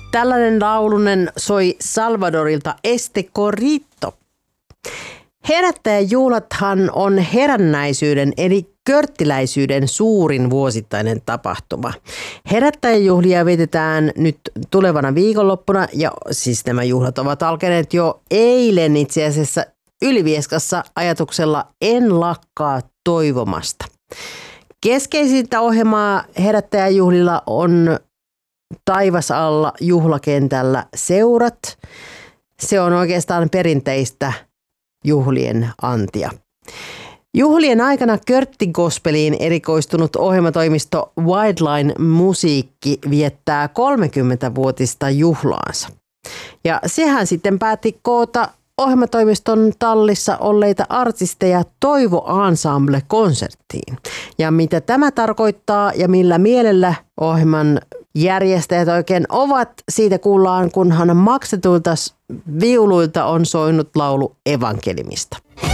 Tällainen laulunen soi Salvadorilta Este Corrito. Herättäjäjuhlathan on herännäisyyden eli körttiläisyyden suurin vuosittainen tapahtuma. Herättäjäjuhlia vietetään nyt tulevana viikonloppuna ja siis nämä juhlat ovat alkaneet jo eilen itse asiassa Ylivieskassa ajatuksella En lakkaa toivomasta. Keskeisintä ohjelmaa herättäjäjuhlilla on taivas alla juhlakentällä seurat. Se on oikeastaan perinteistä juhlien antia. Juhlien aikana körttigospeliin erikoistunut ohjelmatoimisto Wildline Musiikki viettää 30-vuotista juhlaansa. Ja sehän sitten päätti koota ohjelmatoimiston tallissa olleita artisteja Toivo Ensemble-konserttiin. Ja mitä tämä tarkoittaa ja millä mielellä ohjelman järjestäjät oikein ovat, siitä kuullaan, kunhan maksetuilta viuluilta on soinut laulu evankeliumista.